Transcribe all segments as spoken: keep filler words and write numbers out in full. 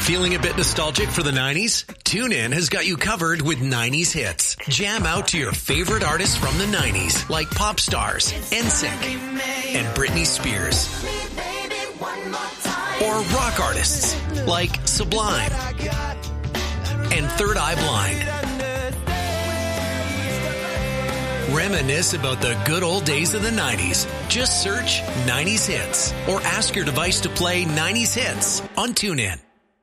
Feeling a bit nostalgic for the nineties? TuneIn has got you covered with nineties hits. Jam out to your favorite artists from the nineties, like pop stars, N Sync, and Britney Spears. Or rock artists, like Sublime and Third Eye Blind. Reminisce about the good old days of the nineties. Just search nineties hits or ask your device to play nineties hits on TuneIn.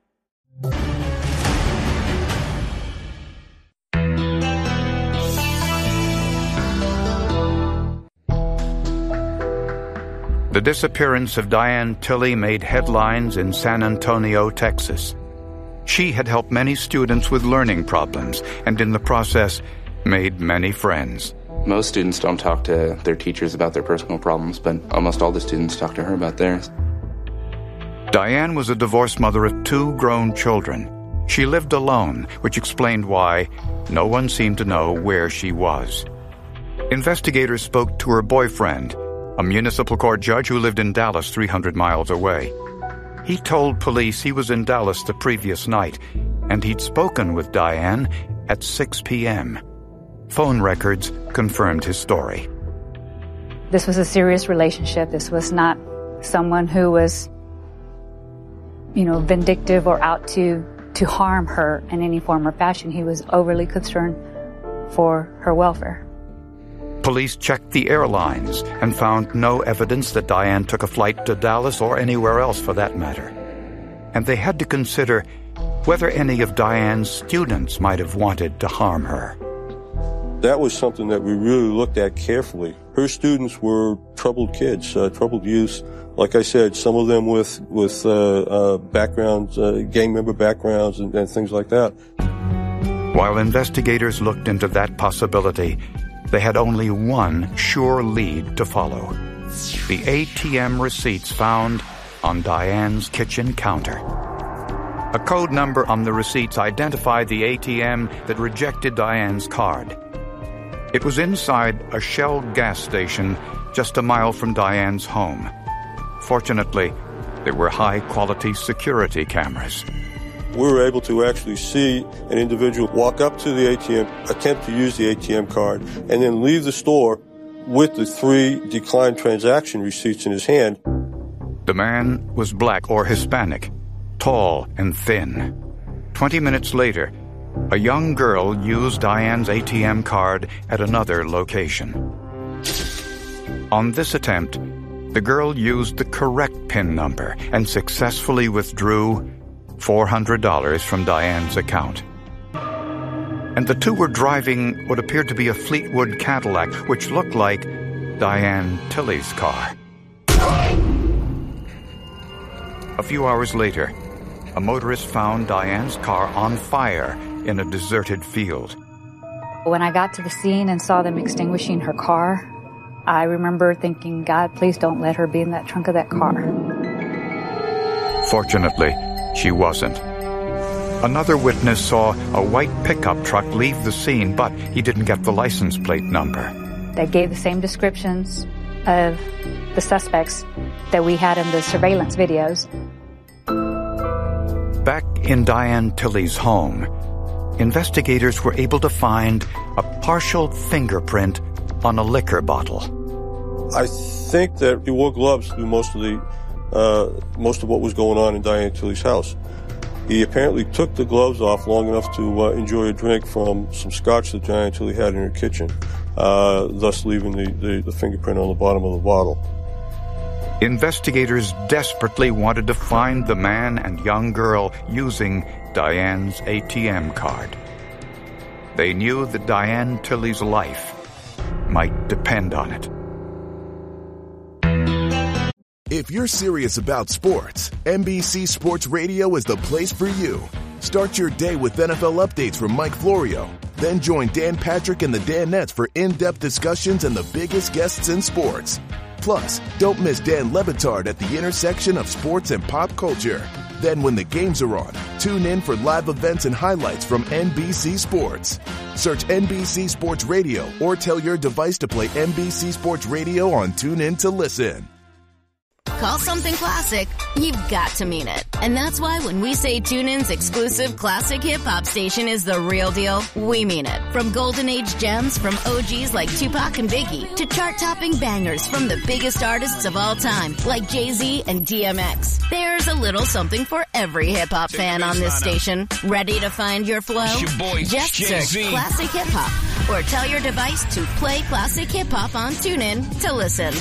The disappearance of Diane Tilley made headlines in San Antonio, Texas. She had helped many students with learning problems and in the process made many friends. Most students don't talk to their teachers about their personal problems, but almost all the students talk to her about theirs. Diane was a divorced mother of two grown children. She lived alone, which explained why no one seemed to know where she was. Investigators spoke to her boyfriend, a municipal court judge who lived in Dallas, three hundred miles away. He told police he was in Dallas the previous night, and he'd spoken with Diane at six p.m. Phone records confirmed his story. This was a serious relationship. This was not someone who was, you know, vindictive or out to, to harm her in any form or fashion. He was overly concerned for her welfare. Police checked the airlines and found no evidence that Diane took a flight to Dallas or anywhere else for that matter. And they had to consider whether any of Diane's students might have wanted to harm her. That was something that we really looked at carefully. Her students were troubled kids, uh, troubled youth. Like I said, some of them with with uh, uh, backgrounds, uh, gang member backgrounds and, and things like that. While investigators looked into that possibility, they had only one sure lead to follow. The A T M receipts found on Diane's kitchen counter. A code number on the receipts identified the A T M that rejected Diane's card. It was inside a Shell gas station just a mile from Diane's home. Fortunately, there were high-quality security cameras. We were able to actually see an individual walk up to the A T M, attempt to use the A T M card, and then leave the store with the three declined transaction receipts in his hand. The man was black or Hispanic, tall and thin. Twenty minutes later, a young girl used Diane's A T M card at another location. On this attempt, the girl used the correct PIN number and successfully withdrew four hundred dollars from Diane's account. And the two were driving what appeared to be a Fleetwood Cadillac, which looked like Diane Tilley's car. A few hours later, a motorist found Diane's car on fire in a deserted field. When I got to the scene and saw them extinguishing her car, I remember thinking, God, please don't let her be in that trunk of that car. Fortunately, she wasn't. Another witness saw a white pickup truck leave the scene, but he didn't get the license plate number. They gave the same descriptions of the suspects that we had in the surveillance videos. Back in Diane Tilley's home, investigators were able to find a partial fingerprint on a liquor bottle. I think that he wore gloves through most of the uh, most of what was going on in Diane Tilley's house. He apparently took the gloves off long enough to uh, enjoy a drink from some scotch that Diane Tilley had in her kitchen, uh, thus leaving the, the, the fingerprint on the bottom of the bottle. Investigators desperately wanted to find the man and young girl using Diane's A T M card. They knew that Diane Tilley's life might depend on it. If you're serious about sports, N B C Sports Radio is the place for you. Start your day with N F L updates from Mike Florio. Then join Dan Patrick and the Danettes for in-depth discussions and the biggest guests in sports. Plus, don't miss Dan Le Batard at the intersection of sports and pop culture. Then when the games are on, tune in for live events and highlights from N B C Sports. Search N B C Sports Radio or tell your device to play N B C Sports Radio on TuneIn to listen. call something classic, you've got to mean it. And that's why when we say TuneIn's exclusive classic hip-hop station is the real deal, we mean it. From golden age gems from O Gs like Tupac and Biggie to chart-topping bangers from the biggest artists of all time like Jay-Z and D M X. There's a little something for every hip-hop fan on this station. Ready to find your flow? Your boy, Just Jay-Z. search Classic Hip Hop or tell your device to play Classic Hip Hop on TuneIn to listen.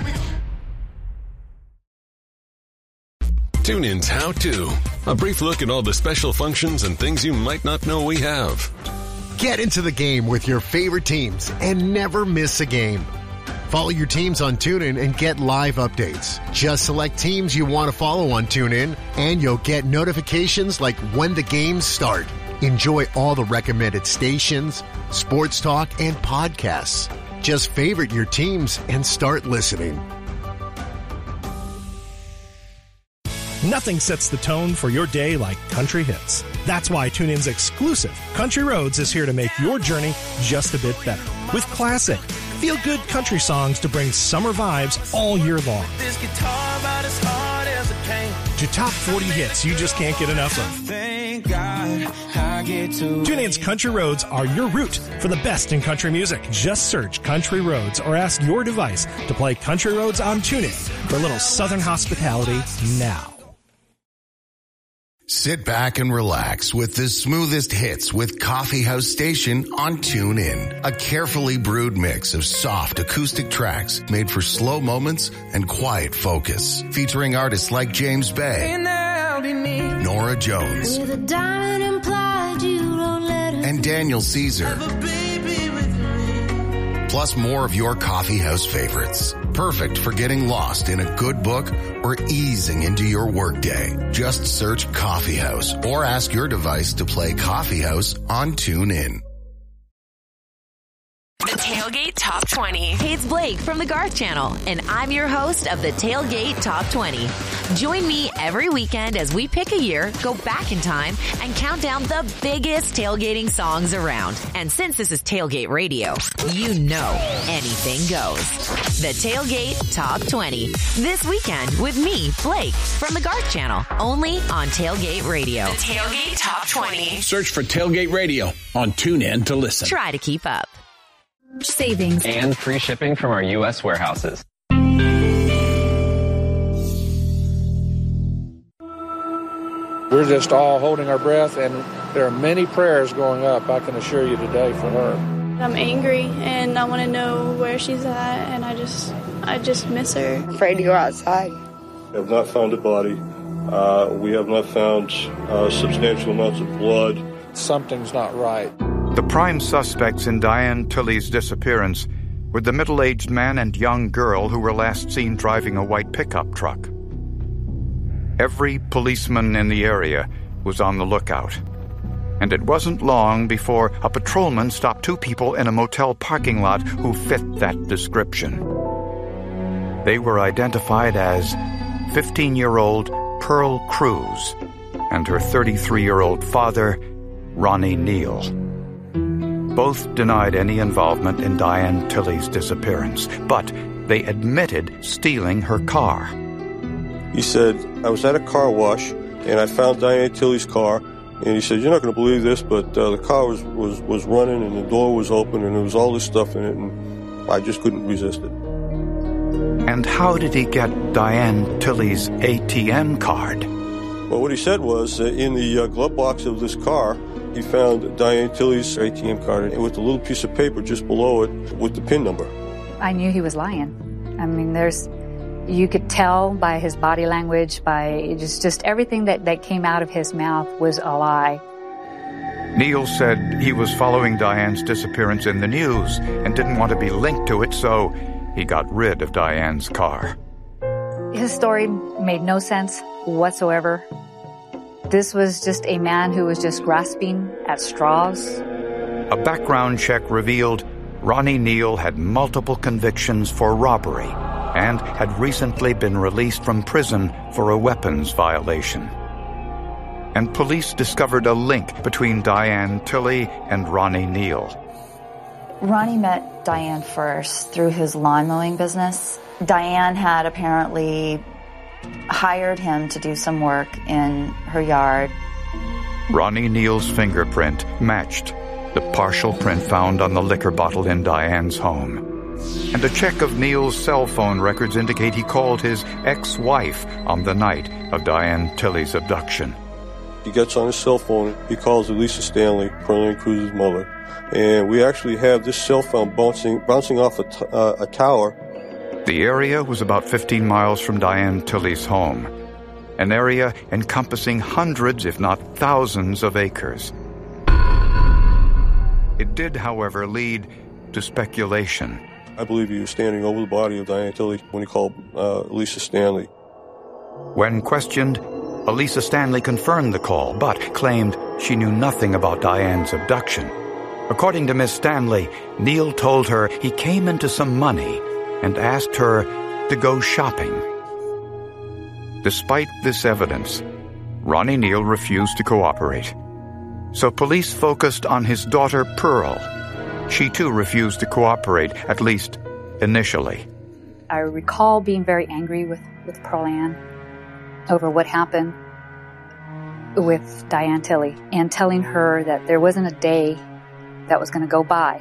TuneIn's How To. A brief look at all the special functions and things you might not know we have. Get into the game with your favorite teams and never miss a game. Follow your teams on TuneIn and get live updates. Just select teams you want to follow on TuneIn, and you'll get notifications like when the games start. Enjoy all the recommended stations, sports talk, and podcasts. Just favorite your teams and start listening. Nothing sets the tone for your day like country hits. That's why TuneIn's exclusive Country Roads is here to make your journey just a bit better. With classic, feel-good country songs to bring summer vibes all year long. This guitar about as hard as it came. To top forty hits you just can't get enough of. Thank God I get to TuneIn's Country Roads are your route for the best in country music. Just search Country Roads or ask your device to play Country Roads on TuneIn for a little southern hospitality now. Sit back and relax with the smoothest hits with Coffee House Station on TuneIn. A carefully brewed mix of soft acoustic tracks made for slow moments and quiet focus. Featuring artists like James Bay, Nora Jones, and Daniel Caesar. Plus more of your coffee house favorites. Perfect for getting lost in a good book or easing into your workday. Just search Coffee House or ask your device to play Coffee House on TuneIn. The Tailgate Top twenty. Hey, it's Blake from the Garth Channel, and I'm your host of the Tailgate Top twenty. Join me every weekend as we pick a year, go back in time, and count down the biggest tailgating songs around. And since this is Tailgate Radio, you know anything goes. The Tailgate Top twenty. This weekend with me, Blake, from the Garth Channel, only on Tailgate Radio. The Tailgate Top twenty. Search for Tailgate Radio on TuneIn to listen. Try to keep up. Savings. And free shipping from our U S warehouses. We're just all holding our breath, and there are many prayers going up, I can assure you today, for her. I'm angry, and I want to know where she's at, and I just, I just miss her. I'm afraid to go outside. We have not found a body. Uh, we have not found uh, substantial amounts of blood. Something's not right. The prime suspects in Diane Tilley's disappearance were the middle-aged man and young girl who were last seen driving a white pickup truck. Every policeman in the area was on the lookout, and it wasn't long before a patrolman stopped two people in a motel parking lot who fit that description. They were identified as fifteen-year-old Pearl Cruz and her thirty-three-year-old father, Ronnie Neal. Both denied any involvement in Diane Tilley's disappearance, but they admitted stealing her car. He said, I was at a car wash, and I found Diane Tilley's car, and he said, you're not going to believe this, but uh, the car was, was, was running, and the door was open, and there was all this stuff in it, and I just couldn't resist it. And how did he get Diane Tilley's A T M card? Well, what he said was, uh, in the uh, glove box of this car, he found Diane Tilley's A T M card with a little piece of paper just below it with the PIN number. I knew he was lying. I mean, there's, you could tell by his body language, by just, just everything that, that came out of his mouth was a lie. Neal said he was following Diane's disappearance in the news and didn't want to be linked to it, so he got rid of Diane's car. His story made no sense whatsoever. This was just a man who was just grasping at straws. A background check revealed Ronnie Neal had multiple convictions for robbery and had recently been released from prison for a weapons violation. And police discovered a link between Diane Tilley and Ronnie Neal. Ronnie met Diane first through his lawn mowing business. Diane had apparently hired him to do some work in her yard. Ronnie Neal's fingerprint matched the partial print found on the liquor bottle in Diane's home. And a check of Neal's cell phone records indicate he called his ex-wife on the night of Diane Tilley's abduction. He gets on his cell phone, he calls Elisa Stanley, Pearline Cruz's mother, and we actually have this cell phone bouncing, bouncing off a, t- uh, a tower. The area was about fifteen miles from Diane Tilley's home, an area encompassing hundreds, if not thousands, of acres. It did, however, lead to speculation. I believe he was standing over the body of Diane Tilley when he called uh, Elisa Stanley. When questioned, Elisa Stanley confirmed the call, but claimed she knew nothing about Diane's abduction. According to Miss Stanley, Neal told her he came into some money and asked her to go shopping. Despite this evidence, Ronnie Neal refused to cooperate. So police focused on his daughter, Pearl. She too refused to cooperate, at least initially. I recall being very angry with, with Pearl Ann over what happened with Diane Tilley and telling her that there wasn't a day that was going to go by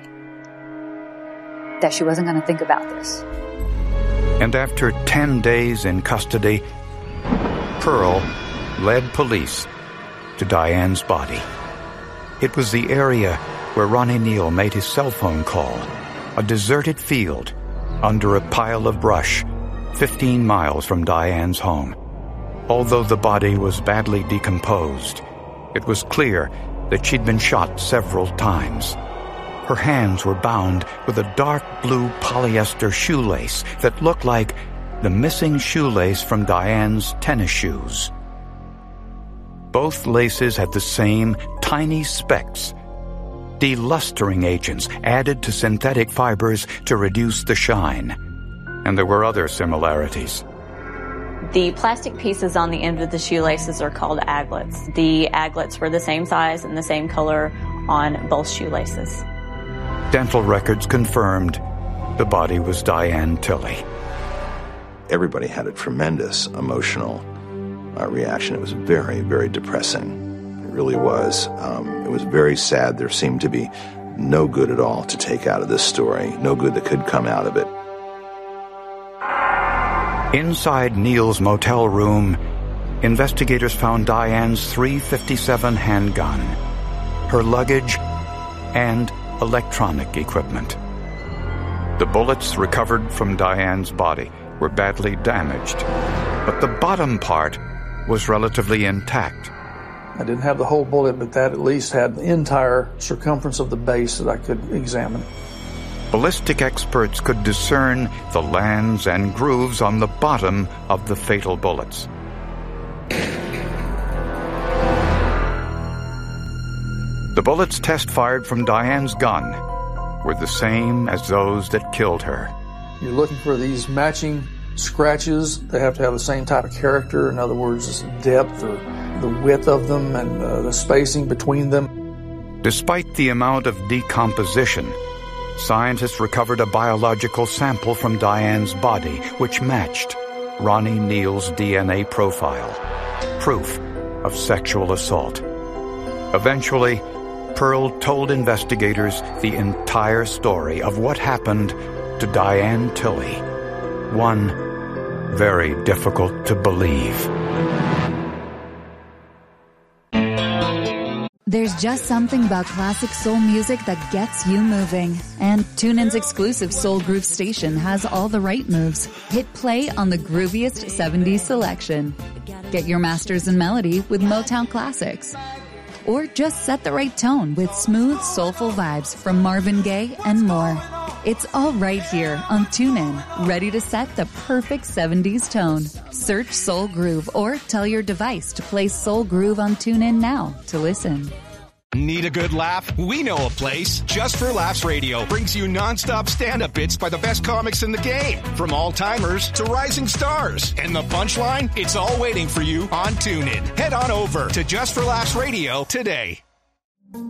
that she wasn't going to think about this. And after ten days in custody, Pearl led police to Diane's body. It was the area where Ronnie Neal made his cell phone call, a deserted field under a pile of brush fifteen miles from Diane's home. Although the body was badly decomposed, it was clear that she'd been shot several times. Her hands were bound with a dark blue polyester shoelace that looked like the missing shoelace from Diane's tennis shoes. Both laces had the same tiny specks, delustering agents added to synthetic fibers to reduce the shine. And there were other similarities. The plastic pieces on the end of the shoelaces are called aglets. The aglets were the same size and the same color on both shoelaces. Dental records confirmed the body was Diane Tilley. Everybody had a tremendous emotional uh, reaction. It was very, very depressing. It really was. Um, it was very sad. There seemed to be no good at all to take out of this story, no good that could come out of it. Inside Neal's motel room, investigators found Diane's three fifty-seven handgun, her luggage, and electronic equipment. The bullets recovered from Diane's body were badly damaged, but the bottom part was relatively intact. I didn't have the whole bullet, but that at least had the entire circumference of the base that I could examine. Ballistic experts could discern the lands and grooves on the bottom of the fatal bullets. The bullets test fired from Diane's gun were the same as those that killed her. You're looking for these matching scratches. They have to have the same type of character. In other words, depth or the width of them and uh, the spacing between them. Despite the amount of decomposition, scientists recovered a biological sample from Diane's body which matched Ronnie Neal's D N A profile, proof of sexual assault. Eventually, Pearl told investigators the entire story of what happened to Diane Tilley, one very difficult to believe. There's just something about classic soul music that gets you moving. And TuneIn's exclusive Soul Groove station has all the right moves. Hit play on the grooviest seventies selection. Get your masters in melody with Motown classics. Or just set the right tone with smooth, soulful vibes from Marvin Gaye and more. It's all right here on TuneIn, ready to set the perfect seventies tone. Search Soul Groove or tell your device to play Soul Groove on TuneIn now to listen. Need a good laugh? We know a place. Just for Laughs Radio brings you nonstop stand-up bits by the best comics in the game, from all-timers to rising stars. And the punchline? It's all waiting for you on TuneIn. Head on over to Just for Laughs Radio today.